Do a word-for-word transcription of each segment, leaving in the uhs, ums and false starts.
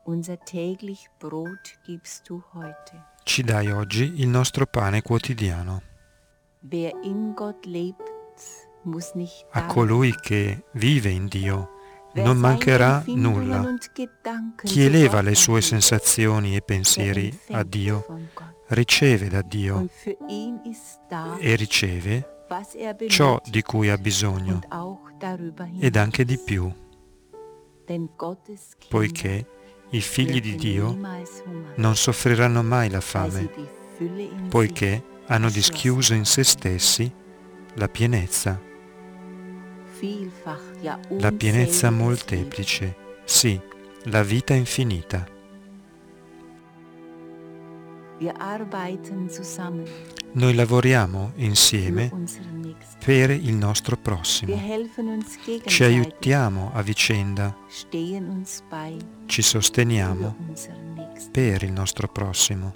Unser täglich Brot gibst du heute. Ci dai oggi il nostro pane quotidiano. Wer in Gott lebt, muss nicht A bangen. colui che vive in Dio Wer non seine mancherà Empfindungen nulla. und Gedanken Chi eleva zu le Gott sue erhebt, sensazioni e der pensieri a empfängt Dio von Gott. riceve da Dio Und für ihn ist da, e riceve was er ciò benötigt di cui ha bisogno und auch darüber ed anche di hinaus. più, Denn Gottes Kinder poiché i figli di werden Dio niemals hungern, non soffriranno mai la weil sie fame, die Fülle in poiché sich hanno erschlossen dischiuso in se haben. stessi la pienezza, Vielfach, ja la pienezza unzähliges Leben. molteplice, sì, la vita infinita. Wir arbeiten zusammen Noi lavoriamo für insieme unseren Nächsten. per il nostro Wir prossimo. helfen uns Ci gegenseitig, aiutiamo a vicenda, stehen uns bei ci für sosteniamo unseren Nächsten. per il nostro prossimo.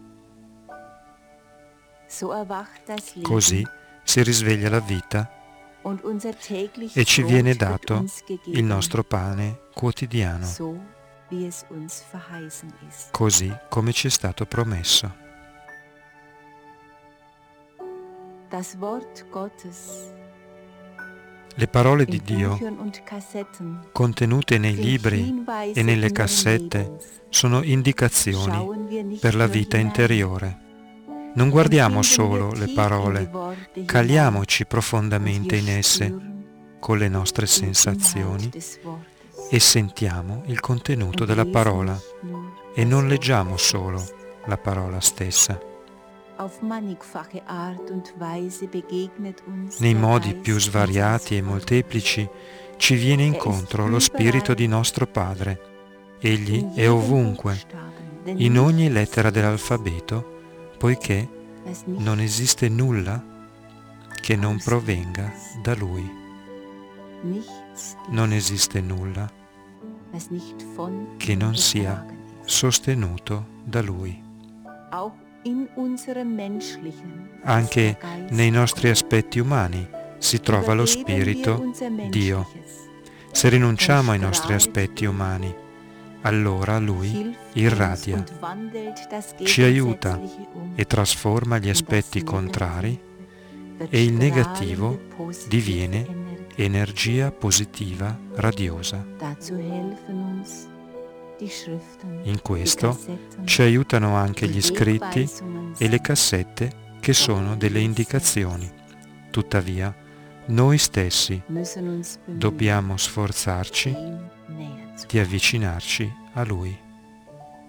So erwacht das Leben Così si risveglia la vita und unser täglich e ci Brot viene wird dato uns il gegeben, nostro pane quotidiano, so wie es uns verheißen ist. così come ci è stato promesso. Das Wort Gottes Le parole di in Dio Büchern und Kassetten contenute nei sind libri Hinweise e nelle inneren cassette Lebens. sono indicazioni Schauen wir nicht per la nur vita hinein, interiore. Non guardiamo empfinden wir solo le tief in parole, die Worte caliamoci hinein profondamente und wir in esse spüren con le nostre den Inhalt sensazioni des Wortes e sentiamo il contenuto und della lesen parola nicht nur e das non Wort leggiamo selbst. solo la parola stessa. Auf mannigfache Art und Weise begegnet uns Nei der modi Geist più svariati e unseres molteplici ci viene incontro lo spirito di nostro Padre. Egli in è jedem ovunque, Buchstaben, denn in ogni nichts lettera ist, dell'alfabeto, poiché was nicht non esiste nulla che non aus ihm provenga ist. da Lui. Nichts Non ist, esiste nulla was nicht von che ihm non sia getragen ist. sostenuto da Lui. Auch in unserem menschlichen ist Anche der Geist nei nostri Gottes. aspetti umani si trova lo Übergeben wir Spirito unser Dio. Menschliches, Se rinunciamo ai dann nostri strahlt, aspetti umani, allora Lui hilft irradia, uns und wandelt das ci aiuta Gegensätzliche um e trasforma gli in das aspetti Negative, contrari wird e il strahlende, negativo positive diviene Energie. energia positiva radiosa. Dazu helfen uns die Schriften, In die questo Kassetten, ci aiutano anche die gli scritti Wegweisungen e le sind. cassette che sono delle indicazioni. Tuttavia, noi stessi Müssen uns bemühen, dobbiamo sforzarci ihm näher zu di avvicinarci a Lui.